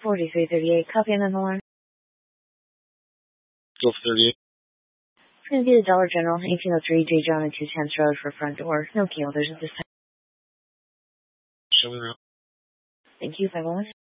4338, copy on the line. Go for 38. It's going to be the Dollar General, 1803 J. John and 2 Chance Road for front door. No key holders at this time. Show me around. Thank you, 501.